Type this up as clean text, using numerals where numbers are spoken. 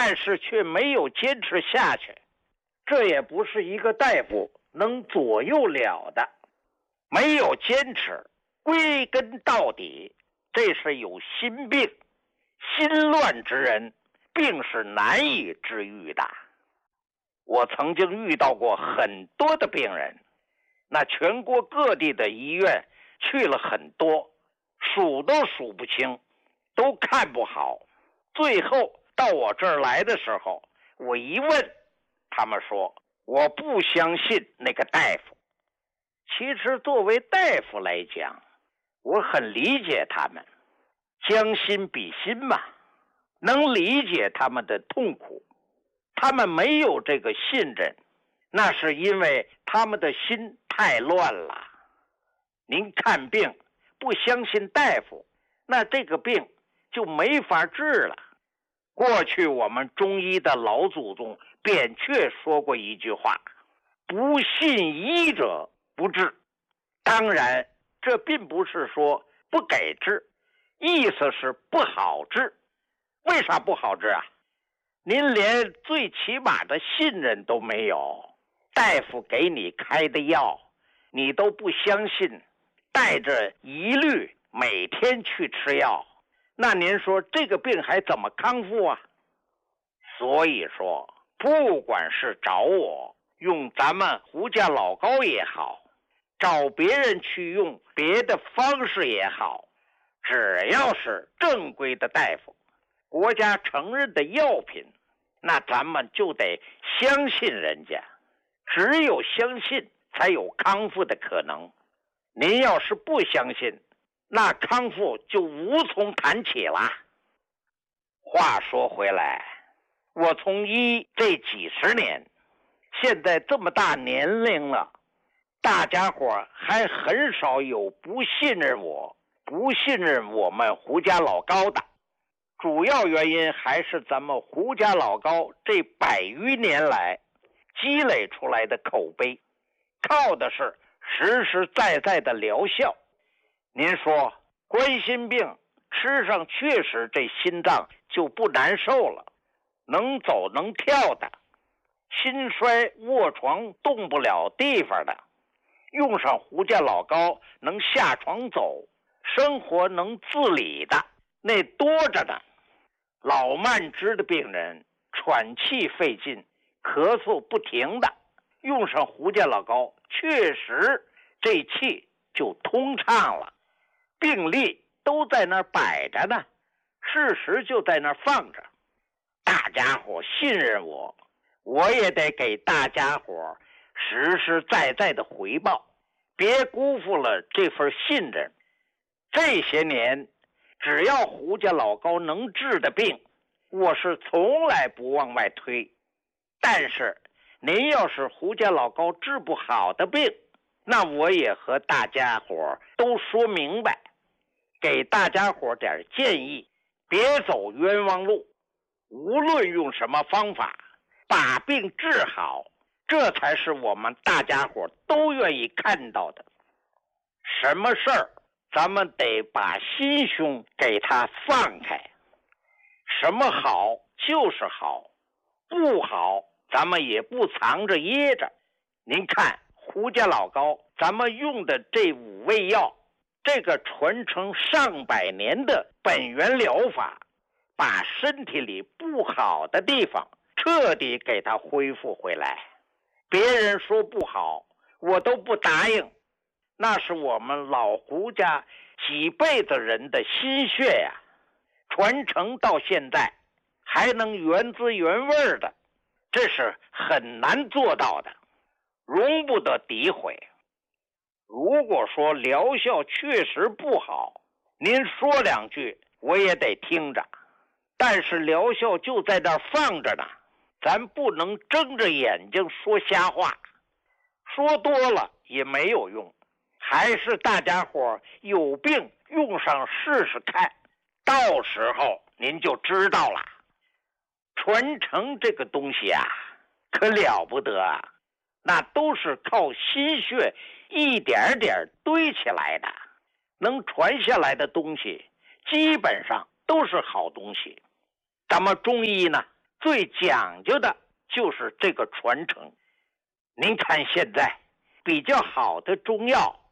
但是却没有坚持下去，这也不是一个大夫能左右了的。没有坚持，归根到底，这是有心病。心乱之人，病是难以治愈的。我曾经遇到过很多的病人，那全国各地的医院去了很多，数都数不清，都看不好。最后到我这儿来的时候，我一问，他们说我不相信那个大夫。其实作为大夫来讲，我很理解他们，将心比心嘛，能理解他们的痛苦。他们没有这个信任，那是因为他们的心太乱了。您看病不相信大夫，那这个病就没法治了。过去我们中医的老祖宗扁鹊说过一句话，不信医者不治。当然这并不是说不给治，意思是不好治。为啥不好治啊？您连最起码的信任都没有，大夫给你开的药你都不相信，带着疑虑每天去吃药，那您说这个病还怎么康复啊？所以说不管是找我用咱们胡家老高也好，找别人去用别的方式也好，只要是正规的大夫，国家承认的药品，那咱们就得相信人家，只有相信才有康复的可能。您要是不相信，那康复就无从谈起了。话说回来，我从医这几十年，现在这么大年龄了，大家伙还很少有不信任我、不信任我们胡家老高的。主要原因还是咱们胡家老高这100余年来积累出来的口碑，靠的是实实在在的疗效。您说冠心病吃上确实这心脏就不难受了，能走能跳的，心衰卧床动不了地方的，用上胡家老高能下床走，生活能自理的，那多着呢。老慢支的病人喘气费劲，咳嗽不停的，用上胡家老高确实这气就通畅了。病历都在那儿摆着呢，事实就在那儿放着。大家伙信任我，我也得给大家伙实实在在的回报，别辜负了这份信任。这些年只要胡家老高能治的病，我是从来不往外推。但是您要是胡家老高治不好的病，那我也和大家伙都说明白，给大家伙点建议，别走冤枉路。无论用什么方法把病治好，这才是我们大家伙都愿意看到的。什么事儿咱们得把心胸给它放开，什么好就是好，不好咱们也不藏着掖着。您看胡家老高咱们用的这5味药，这个传承上百年的本源疗法，把身体里不好的地方彻底给它恢复回来。别人说不好我都不答应，那是我们老胡家几辈子人的心血呀，传承到现在还能原汁原味的，这是很难做到的，容不得诋毁。如果说疗效确实不好，您说2句我也得听着，但是疗效就在那儿放着呢，咱不能睁着眼睛说瞎话，说多了也没有用，还是大家伙有病用上试试看，到时候您就知道了。传承这个东西啊，可了不得啊，那都是靠心血一点点堆起来的，能传下来的东西基本上都是好东西。咱们中医呢， 最讲究的就是这个传承。您看现在比较好的中药